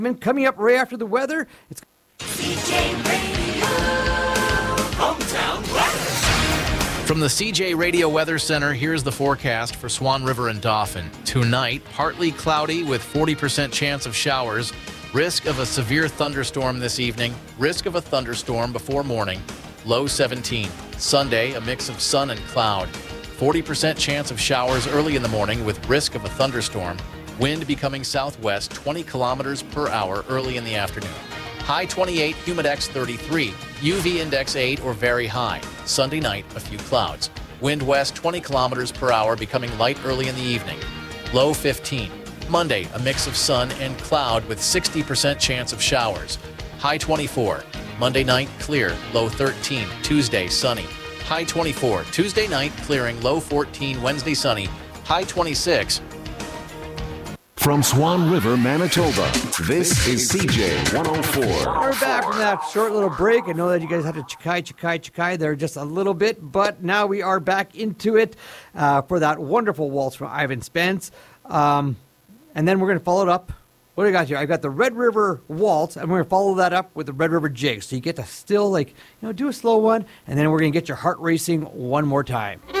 Coming up right after the weather, it's CJ Radio, hometown weather. From the CJ Radio Weather Center, here's the forecast for Swan River and Dauphin. Tonight, partly cloudy with 40% chance of showers. Risk of a severe thunderstorm this evening. Risk of a thunderstorm before morning. Low 17. Sunday, a mix of sun and cloud. 40% chance of showers early in the morning with risk of a thunderstorm. Wind becoming southwest 20 kilometers per hour early in the afternoon. High 28, humidex 33, UV index 8 or very high. Sunday night, a few clouds. Wind west 20 kilometers per hour becoming light early in the evening. Low 15. Monday, a mix of sun and cloud with 60% chance of showers. High 24. Monday night, clear, low 13. Tuesday, sunny. High 24. Tuesday night, clearing, low 14. Wednesday, sunny. High 26. From Swan River, Manitoba, this is CJ 104. We're back from that short little break. I know that you guys had to chikai there just a little bit, but now we are back into it for that wonderful waltz from Ivan Spence. And then we're going to follow it up. What do I got here? I got the Red River Waltz, and we're going to follow that up with the Red River Jig. So you get to still, do a slow one, and then we're going to get your heart racing one more time.